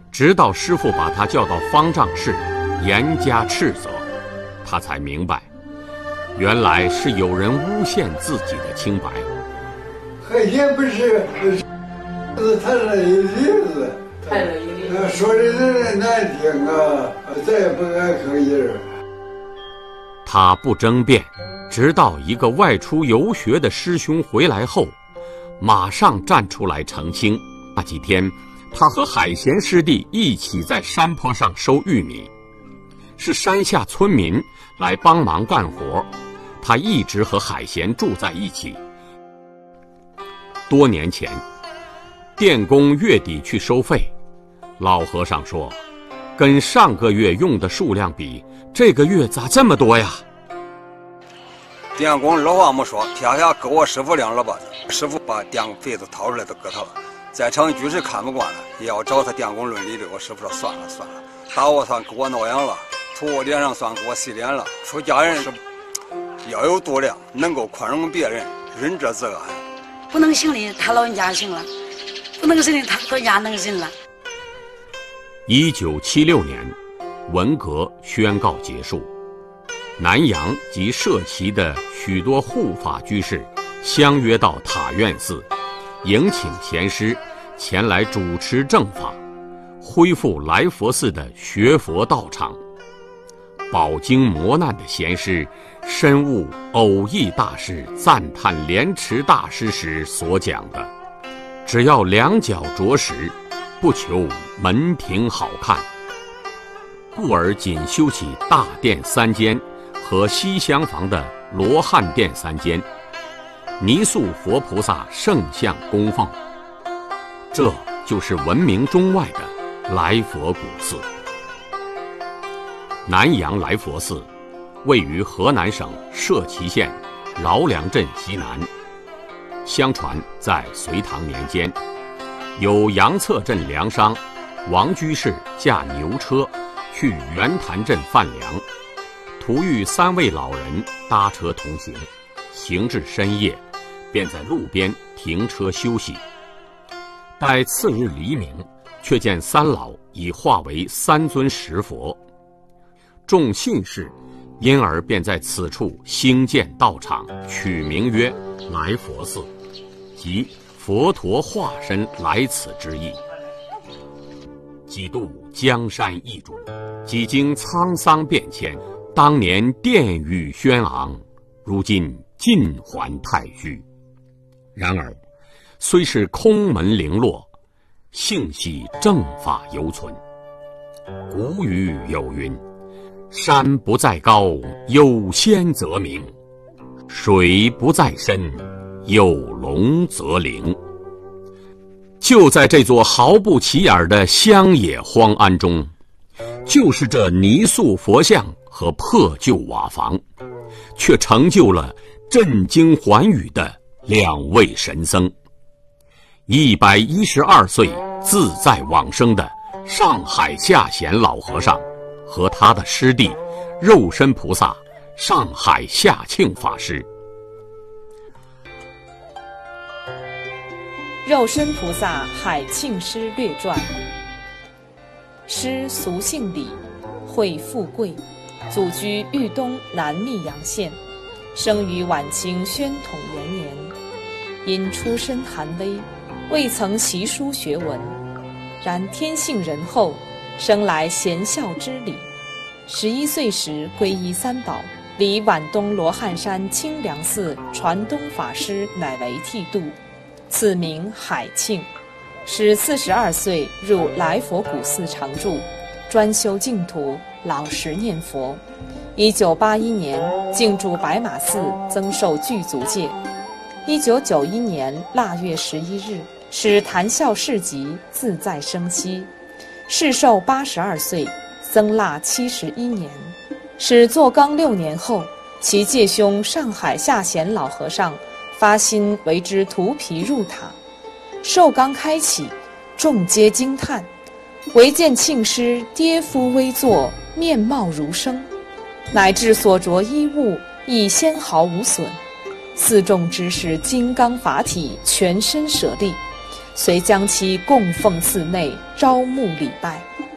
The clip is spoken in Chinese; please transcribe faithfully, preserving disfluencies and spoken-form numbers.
直到师父把他叫到方丈室，严加斥责，他才明白，原来是有人诬陷自己的清白。 海鲜不是是太了一例子， 太了一例子， 说的人难听啊，再也不敢吭音。 他不争辩，直到一个外出游学的师兄回来后，马上站出来澄清。那几天，他和海贤师弟一起在山坡上收玉米，是山下村民来帮忙干活，他一直和海贤住在一起。多年前，电工月底去收费，老和尚说，跟上个月用的数量比，这个月咋这么多呀？ 电工二话没说，撇下给我师傅两耳巴子，师傅把电费子掏出来都给他了。在场居士看不惯了，也要找他电工论理的。我师傅说算了算了，打我算给我挠痒了，吐我脸上算给我洗脸了。出家人是要有度量，能够宽容别人，仁者自安。 不能行的他老人家行了，不能行的他老人家能行了。 一九七六年，文革宣告结束，南阳及社旗的许多护法居士相约到塔院寺，迎请贤师前来主持正法，恢复来佛寺的学佛道场。饱经磨难的贤师深悟偶益大师赞叹莲池大师时所讲的，只要两脚着实，不求门庭好看，故而仅修起大殿三间和西厢房的罗汉殿三间，泥塑佛菩萨圣像供奉。这就是闻名中外的来佛古寺。南阳来佛寺位于河南省社旗县饶梁镇西南。相传在隋唐年间，有杨策镇粮商王居士驾牛车去圆潭镇贩粮，途遇三位老人搭车同行，行至深夜，便在路边停车休息。待次日黎明，却见三老已化为三尊石佛。众信士因而便在此处兴建道场，取名曰来佛寺，即佛陀化身来此之意。几度江山易主，几经沧桑变迁，当年殿宇轩昂，如今尽还太虚。然而虽是空门零落，幸喜正法犹存。古语有云，山不在高，有仙则名；水不在深，有龙则灵。就在这座毫不起眼的乡野荒庵中，就是这泥塑佛像和破旧瓦房，却成就了震惊寰宇的两位神僧。一百一十二岁自在往生的上海下贤老和尚和他的师弟肉身菩萨上海下庆法师。 肉身菩萨海庆师略传。师俗姓李，讳富贵，祖居豫东南密阳县，生于晚清宣统元年。因出身寒微，未曾习书学文，然天性仁厚，生来贤孝之礼。十一岁时皈依三宝，离皖东罗汉山清凉寺传东法师乃为剃度，赐名海庆。使四十二岁入来佛古寺常住，专修净土，老实念佛。一九八一年进驻白马寺，增受具足戒。一九九一年腊月十一日，使谈笑市集，自在生息，世寿八十二岁，僧腊七十一年。使做纲六年后，其介兄上海下贤老和尚发心为之涂皮入塔。寿纲开启，众皆惊叹，唯见庆师跌夫微坐，面貌如生，乃至所着衣物亦纤毫无损。寺众知是金刚法体，全身舍利， 遂将其供奉寺内，招募礼拜。